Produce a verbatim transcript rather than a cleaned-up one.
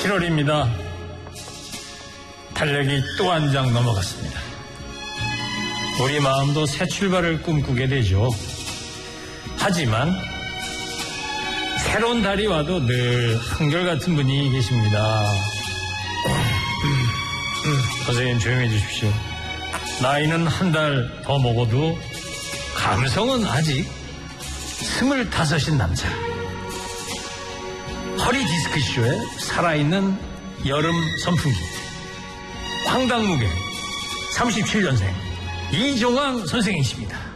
칠월입니다. 달력이 또 한 장 넘어갔습니다. 우리 마음도 새 출발을 꿈꾸게 되죠. 하지만 새로운 달이 와도 늘 한결같은 분이 계십니다. 선생님 조용히 해주십시오. 나이는 한 달 더 먹어도 감성은 아직 스물다섯인 남자. 허리 디스크쇼에 살아있는 여름 선풍기. 황당무계 삼십칠 년생 이종황 선생이십니다.